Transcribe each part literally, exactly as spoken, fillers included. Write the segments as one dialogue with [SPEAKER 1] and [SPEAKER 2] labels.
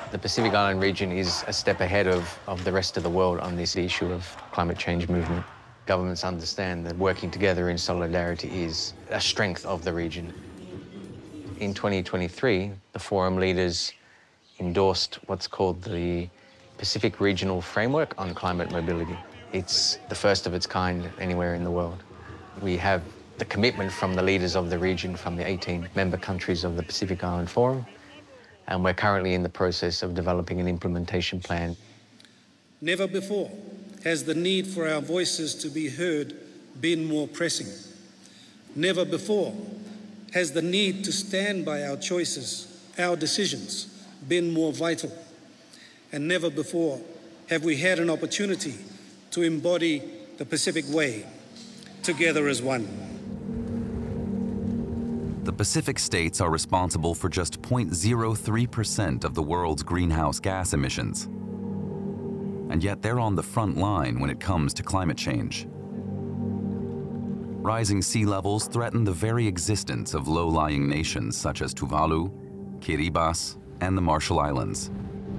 [SPEAKER 1] The Pacific Island region is a step ahead of, of the rest of the world on this issue of climate change movement. Governments understand that working together in solidarity is a strength of the region. In twenty twenty-three, the Forum leaders endorsed what's called the Pacific Regional Framework on Climate Mobility. It's the first of its kind anywhere in the world. We have the commitment from the leaders of the region, from the eighteen member countries of the Pacific Island Forum, and we're currently in the process of developing an implementation plan.
[SPEAKER 2] Never before has the need for our voices to be heard been more pressing. Never before has the need to stand by our choices, our decisions, been more vital. And never before have we had an opportunity to embody the Pacific Way, together as one.
[SPEAKER 3] The Pacific states are responsible for just zero point zero three percent of the world's greenhouse gas emissions. And yet they're on the front line when it comes to climate change. Rising sea levels threaten the very existence of low-lying nations such as Tuvalu, Kiribati, and the Marshall Islands.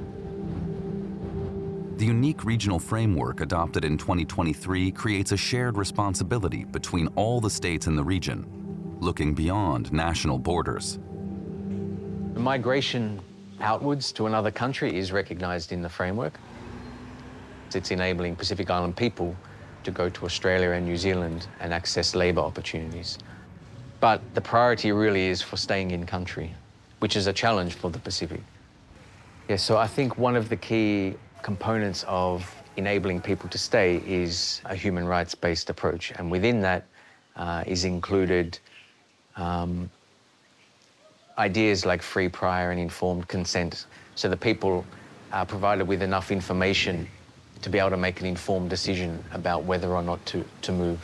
[SPEAKER 3] The unique regional framework adopted in twenty twenty-three creates a shared responsibility between all the states in the region, looking beyond national borders.
[SPEAKER 1] The migration outwards to another country is recognized in the framework. It's enabling Pacific Island people to go to Australia and New Zealand and access labour opportunities. But the priority really is for staying in country, which is a challenge for the Pacific. Yeah, so I think one of the key components of enabling people to stay is a human rights-based approach, and within that uh, is included um, ideas like free, prior and informed consent, so that people are provided with enough information to be able to make an informed decision about whether or not to, to move.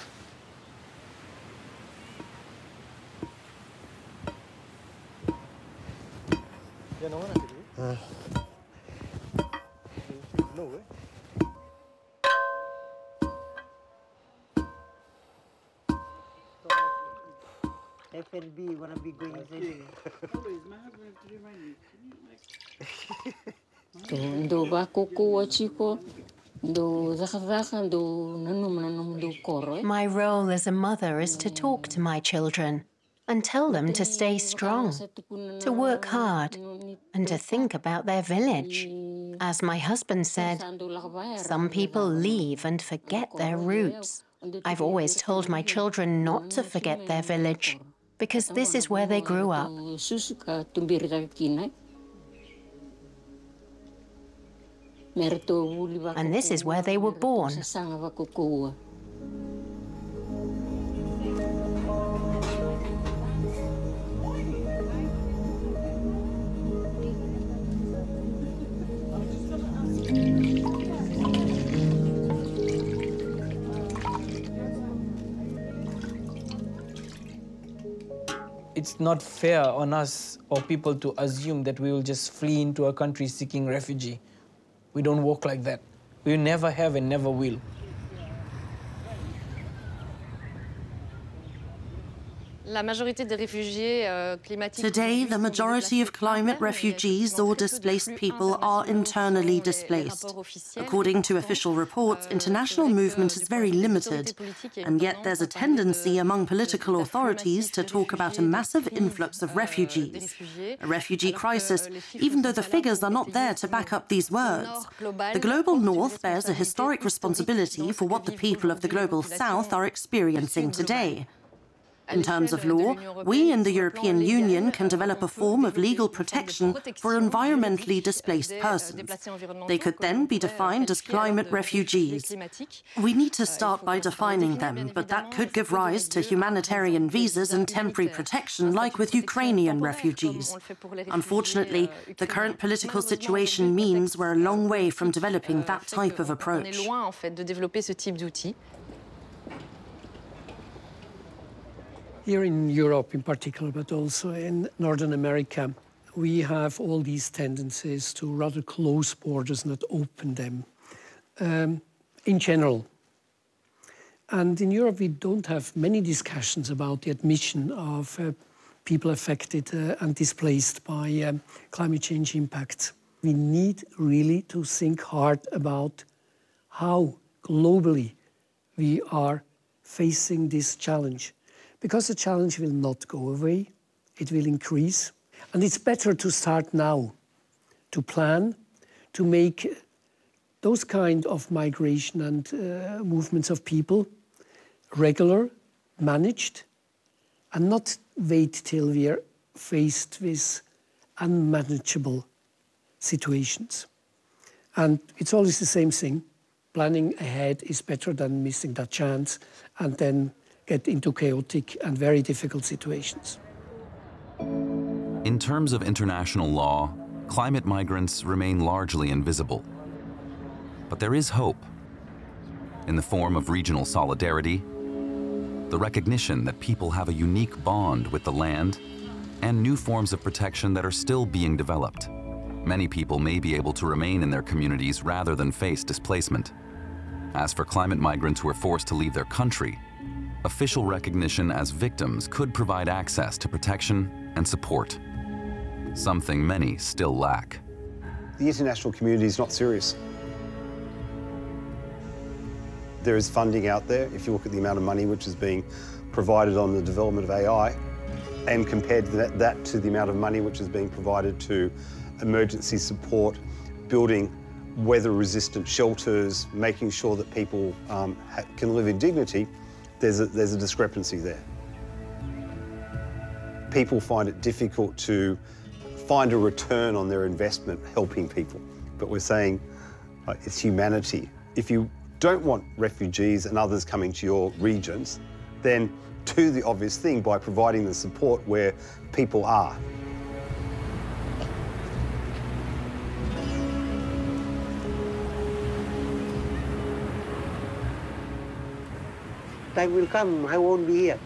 [SPEAKER 1] Uh.
[SPEAKER 4] F L B, wanna be going there.
[SPEAKER 5] Do ba koko chico, do zakazaka do nanum nanum do koro.
[SPEAKER 6] My role as a mother is to talk to my children and tell them to stay strong, to work hard, and to think about their village. As my husband said, some people leave and forget their roots. I've always told my children not to forget their village, because this is where they grew up. And this is where they were born.
[SPEAKER 7] It's not fair on us or people to assume that we will just flee into a country seeking refugee. We don't work like that. We never have and never will.
[SPEAKER 8] Today, the majority of climate refugees or displaced people are internally displaced. According to official reports, international movement is very limited, and yet there's a tendency among political authorities to talk about a massive influx of refugees. A refugee crisis, even though the figures are not there to back up these words. The Global North bears a historic responsibility for what the people of the Global South are experiencing today. In terms of law, we in the European Union can develop a form of legal protection for environmentally displaced persons. They could then be defined as climate refugees. We need to start by defining them, but that could give rise to humanitarian visas and temporary protection like with Ukrainian refugees. Unfortunately, the current political situation means we're a long way from developing that type of approach.
[SPEAKER 9] Here in Europe in particular, but also in Northern America, we have all these tendencies to rather close borders, not open them, um, in general. And in Europe, we don't have many discussions about the admission of uh, people affected uh, and displaced by um, climate change impacts. We need really to think hard about how globally we are facing this challenge. Because the challenge will not go away, it will increase. And it's better to start now, to plan, to make those kind of migration and uh, movements of people regular, managed, and not wait till we are faced with unmanageable situations. And it's always the same thing. Planning ahead is better than missing that chance and then get into chaotic and very difficult situations.
[SPEAKER 3] In terms of international law, climate migrants remain largely invisible. But there is hope in the form of regional solidarity, the recognition that people have a unique bond with the land, and new forms of protection that are still being developed. Many people may be able to remain in their communities rather than face displacement. As for climate migrants who are forced to leave their country, official recognition as victims could provide access to protection and support, something many still lack.
[SPEAKER 10] The international community is not serious. There is funding out there. If you look at the amount of money which is being provided on the development of A I, and compared that, that to the amount of money which is being provided to emergency support, building weather-resistant shelters, making sure that people um, can live in dignity, there's a, there's a discrepancy there. People find it difficult to find a return on their investment helping people. But we're saying uh, it's humanity. If you don't want refugees and others coming to your regions, then do the obvious thing by providing the support where people are.
[SPEAKER 4] Time will come, I won't be here.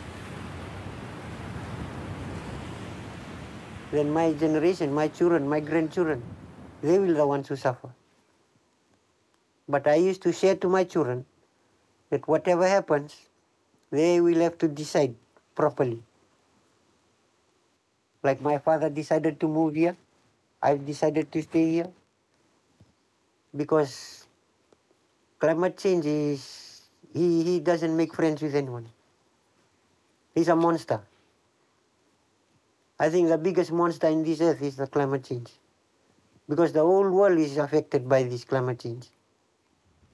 [SPEAKER 4] Then my generation, my children, my grandchildren, they will be the ones who suffer. But I used to share to my children that whatever happens, they will have to decide properly. Like my father decided to move here, I've decided to stay here. Because climate change is, he, he doesn't make friends with anyone. He's a monster. I think the biggest monster in this earth is the climate change. Because the whole world is affected by this climate change.